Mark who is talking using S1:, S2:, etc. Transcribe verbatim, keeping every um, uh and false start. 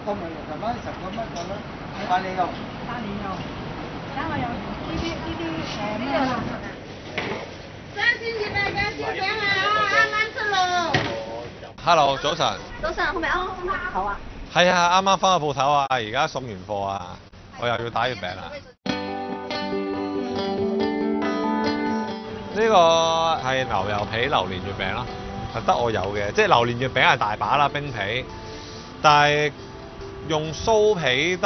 S1: 個咪六十蚊，十個乜個啦？八里肉。
S2: 八里肉，等我有呢啲呢啲誒咩啊？
S3: 生鮮熱賣嘅燒餅啊，啱啱出爐。
S4: Hello，早晨。
S3: 早晨，係咪啱啱翻鋪頭啊？
S4: 係啊，啱啱翻去鋪頭啊，而家送完貨啊，我又要打月餅啦。呢個係牛油皮榴蓮月餅啦，係得我有嘅，即係榴蓮月餅係大把啦，冰皮，但係用酥皮。